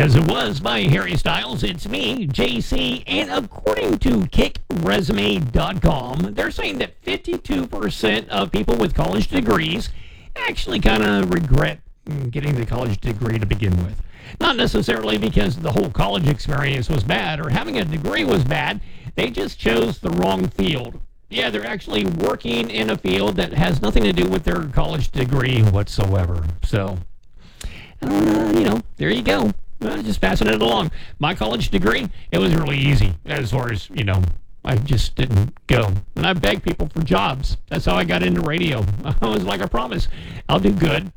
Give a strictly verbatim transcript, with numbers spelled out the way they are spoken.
As It Was by Harry Styles. It's me, J C, and according to kick resume dot com, they're saying that fifty-two percent of people with college degrees actually kind of regret getting the college degree to begin with. Not necessarily because the whole college experience was bad or having a degree was bad, they just chose the wrong field. Yeah, they're actually working in a field that has nothing to do with their college degree whatsoever. So, uh, you know, there you go. Uh, just passing it along. My college degree, it was really easy as far as, you know, I just didn't go. And I begged people for jobs. That's how I got into radio. I was like, I promise, I'll do good.